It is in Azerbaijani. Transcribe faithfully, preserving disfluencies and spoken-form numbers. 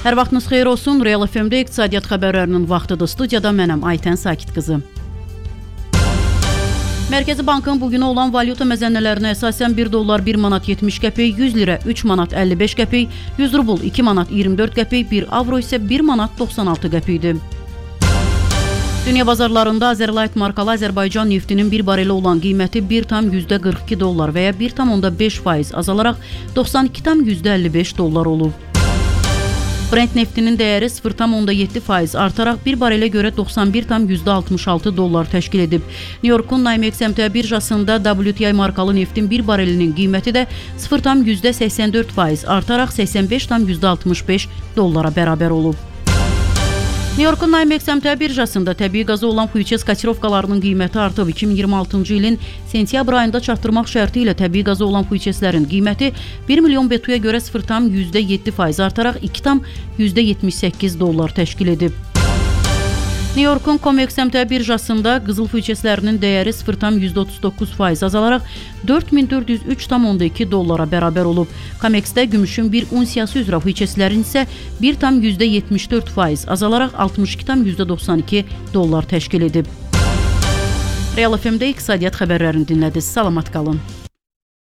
Hər vaxtınız xeyir olsun. Real F M-də iqtisadiyyat xəbərlərinin vaxtıdır. Studiyada mənəm Aytən Sakit qızı. Mərkəzi Bankın bugünə olan valyuta məzənnələrinə əsasən bir dollar bir manat yetmiş qəpik, yüz lirə üç manat əlli beş qəpik, yüz rubl iki manat iyirmi dörd qəpik, bir avro isə bir manat doxsan altı qəpikdir. Dünya bazarlarında Azerlight markalı Azərbaycan neftinin bir bareli olan qiyməti bir tam yüzdə qırx iki dollar və ya bir tam onda beş faiz azalaraq doxsan iki tam yüzdə əlli beş dollar olub. Brent neftinin dəyəri sıfır tam onda yeddi faiz artaraq bir barelə görə doxsan bir tam yüzdə altmış altı dollar təşkil edib. New Yorkun Namex əmtia birjasında W T I markalı neftin bir barelinin qiyməti də sıfır tam yüzdə səksən dörd faiz artaraq səksən beş tam yüzdə altmış beş dollara bərabər olub. New Yorkun Namex əmtia birjasında təbii qaza olan füyüçes kotirovkalarının qiyməti artıb. iki min iyirmi altıncı ilin sentyabr ayında çatdırmaq şərti ilə təbii qaza olan füyüçeslərin qiyməti bir milyon B T U-ya görə sıfır tam yüzdə yeddi faiz artaraq iki tam yüzdə yetmiş səkkiz dollar təşkil edib. New Yorkun Comex əmtia birjasında qızıl füyüçeslərinin dəyəri sıfır tam yüzdə otuz doqquz faiz azalaraq dörd min dörd yüz üç tam onda iki dollara bərabər olub. Comexdə gümüşün bir unsiyası üzrə füyüçeslərin isə bir tam yüzdə yetmiş dörd faiz azalaraq altmış iki tam yüzdə doxsan iki dollar təşkil edib. Real F M-də iqtisadiyyat xəbərlərini dinlədiniz. Salamat qalın.